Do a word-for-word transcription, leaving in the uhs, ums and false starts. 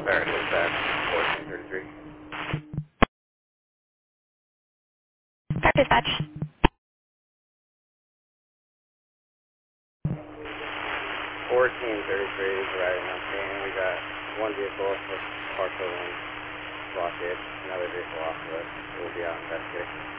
Alright, dispatch, fourteen thirty-three. Start dispatch. fourteen thirty-three is riding on scene. We got one vehicle with partial and blockade, another vehicle off of us. We'll be out investigating.